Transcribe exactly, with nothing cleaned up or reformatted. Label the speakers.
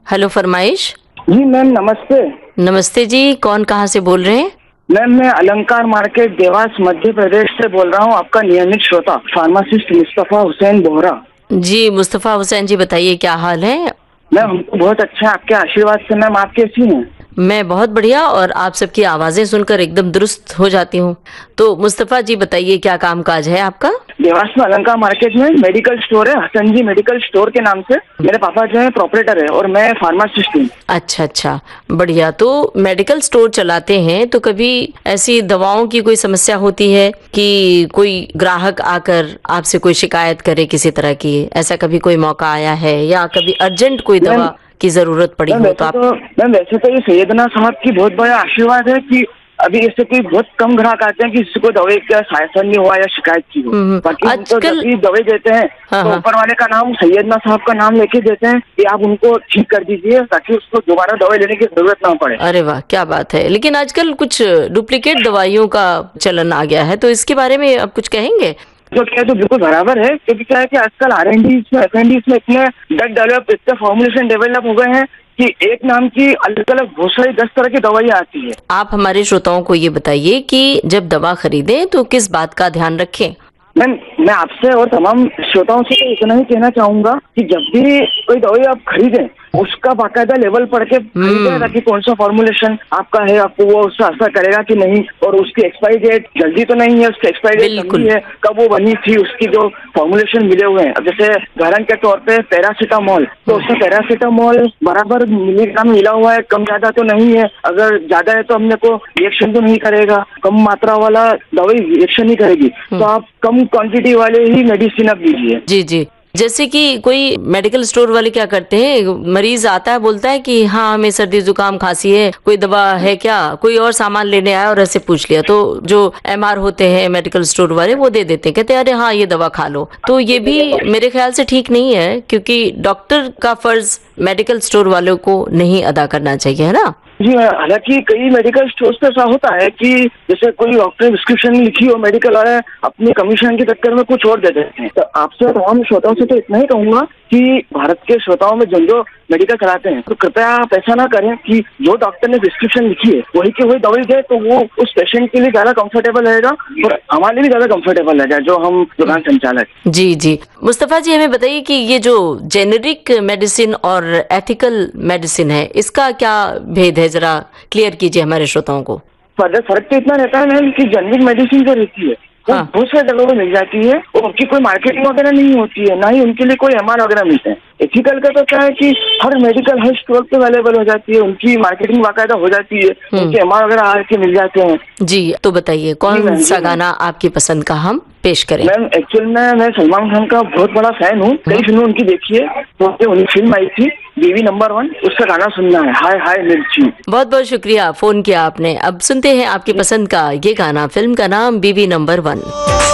Speaker 1: Hello फरमाइश।
Speaker 2: जी ma'am नमस्ते।
Speaker 1: नमस्ते जी, कौन कहाँ से बोल रहे हैं?
Speaker 2: मैम मैं अलंकार मार्केट देवास मध्य प्रदेश से बोल रहा हूँ, आपका नियमित श्रोता फार्मासिस्ट मुस्तफा हुसैन बोहरा।
Speaker 1: जी मुस्तफा हुसैन जी, बताइए क्या हाल है?
Speaker 2: मैम हमको बहुत अच्छा है आपके आशीर्वाद से। मैम आप कैसी हैं?
Speaker 1: मैं बहुत बढ़िया, और आप सबकी आवाजें सुनकर एकदम दुरुस्त हो जाती हूँ। तो मुस्तफा जी बताइए, क्या काम काज है आपका?
Speaker 2: देवास में अलंकार मार्केट में मेडिकल स्टोर है, हसन जी मेडिकल स्टोर के नाम से। मेरे पापा जो है प्रोपरेटर है और मैं फार्मासिस्ट हूँ।
Speaker 1: अच्छा अच्छा, बढ़िया। तो मेडिकल स्टोर चलाते हैं तो कभी ऐसी दवाओं की कोई समस्या होती है कि कोई ग्राहक आकर आपसे कोई शिकायत करे किसी तरह की? ऐसा कभी कोई मौका आया है, या कभी अर्जेंट कोई दवा की जरूरत पड़ी हो तो आप?
Speaker 2: मैम वैसे तो ये सैयदना साहब की बहुत बड़ा आशीर्वाद है कि अभी इससे कोई बहुत कम ग्राहक आते हैं कि किसी को दवाई का शासन नहीं हुआ या शिकायत की हो। बाकी हम तो जब भी दवाई देते हैं
Speaker 1: हाँ,
Speaker 2: तो ऊपर वाले का नाम, सैयदना साहब का नाम लेके देते हैं कि आप उनको ठीक कर दीजिए ताकि उसको दोबारा दवाई लेने की जरूरत ना पड़े।
Speaker 1: अरे वाह, क्या बात है। लेकिन आजकल कुछ डुप्लीकेट दवाइयों का चलन आ गया है, तो इसके बारे में आप कुछ कहेंगे?
Speaker 2: जो क्या तो बिल्कुल बराबर है, क्योंकि क्या है कि आजकल आर एन डी में एफ एन डी में इतने ड्रग डेवलप, इतने फॉर्मुलेशन डेवलप हो गए हैं कि एक नाम की अलग अलग बहुत सारी दस तरह की दवाइयाँ आती है।
Speaker 1: आप हमारे श्रोताओं को ये बताइए कि जब दवा खरीदें तो किस बात का ध्यान रखें?
Speaker 2: मैम मैं आपसे और तमाम श्रोताओं से तो इतना ही कहना चाहूंगा कि जब भी कोई दवाई आप खरीदें उसका बाकायदा लेवल पढ़ के खरीदें ताकि कौन सा फॉर्मुलेशन आपका है, आपको वो उससे असर करेगा कि नहीं, और उसकी एक्सपायरी डेट जल्दी तो नहीं है, उसकी एक्सपायरी डेट कमी है, कब वो बनी थी, उसकी जो फॉर्मुलेशन मिले हुए हैं। अब जैसे उदाहरण के तौर पे पैरासीटामोल, तो उसमें पैरासीटामोल बराबर मिलीग्राम मिला हुआ है, कम ज्यादा तो नहीं है। अगर ज्यादा है तो हमने को रिएक्शन तो नहीं करेगा, कम मात्रा वाला दवाई रिएक्शन नहीं करेगी, तो आप कम क्वांटिटी वाले ही मेडिसिन अब दीजिए।
Speaker 1: जी जी। जैसे कि कोई मेडिकल स्टोर वाले क्या करते हैं, मरीज आता है बोलता है कि हाँ हमें सर्दी जुकाम खांसी है, कोई दवा है क्या? कोई और सामान लेने आया और ऐसे पूछ लिया, तो जो एम आर होते हैं मेडिकल स्टोर वाले वो दे देते हैं, कहते हैं अरे हाँ ये दवा खा लो। तो ये भी मेरे ख्याल से ठीक नहीं है, क्योंकि डॉक्टर का फर्ज मेडिकल स्टोर वालों को नहीं अदा करना चाहिए, है ना?
Speaker 2: जी हालांकि कई मेडिकल स्टोर्स पे ऐसा होता है कि जैसे कोई डॉक्टर ने प्रिस्क्रिप्शन लिखी हो, मेडिकल वाले अपनी कमीशन के चक्कर में कुछ और दे देते हैं। तो आपसे तमाम श्रोताओं से तो इतना ही कहूंगा कि भारत के श्रोताओं में जो जो मेडिकल चलाते हैं तो कृपया आप ऐसा ना करें कि जो डॉक्टर ने प्रिस्क्रिप्शन लिखी है वही की वही दवाई दे, तो वो उस पेशेंट के लिए ज्यादा कंफर्टेबल रहेगा और हमारे लिए भी ज्यादा कंफर्टेबल रहेगा जो हम दुकान संचालक।
Speaker 1: जी जी। मुस्तफा जी हमें बताइए कि ये जो जेनेरिक मेडिसिन और एथिकल मेडिसिन है, इसका क्या भेद है, जरा क्लियर कीजिए हमारे श्रोताओं को।
Speaker 2: फर्क तो इतना रहता है मैम कि जेनेरिक मेडिसिन जो रहती है वो
Speaker 1: हाँ।
Speaker 2: बहुत सारी जगहों में मिल जाती है और उनकी कोई मार्केटिंग वगैरह नहीं होती है, ना ही उनके लिए कोई एम आर वगैरह मिलते हैं। एथिकल का तो क्या है कि हर मेडिकल हर स्टोर पे अवेलेबल हो जाती है, उनकी मार्केटिंग बाकायदा हो जाती है, उनके एम आर वगैरह आके मिल जाते हैं।
Speaker 1: जी तो बताइए कौन सा गाना आपकी पसंद का हम पेश करें?
Speaker 2: मैम एक्चुअल में मैं सलमान खान का बहुत बड़ा फैन हूँ, कई फिल्में उनकी देखी है, तो उनकी फिल्म आई थी बीवी नंबर वन, उसका गाना सुनना है, हाय हाय मिर्ची।
Speaker 1: बहुत बहुत शुक्रिया, फोन किया आपने। अब सुनते हैं आपकी पसंद का ये गाना, फिल्म का नाम बीवी नंबर वन।